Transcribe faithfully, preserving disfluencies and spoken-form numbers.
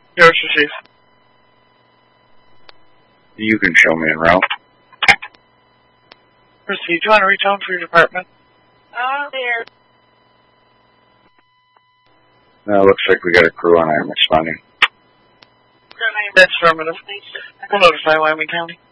Yes, Chief. You can show me en route. Proceed. Do you want to reach out for your department? Oh, there. No, looks like we got a crew on iron responding. That's affirmative. We'll notify Wyoming County.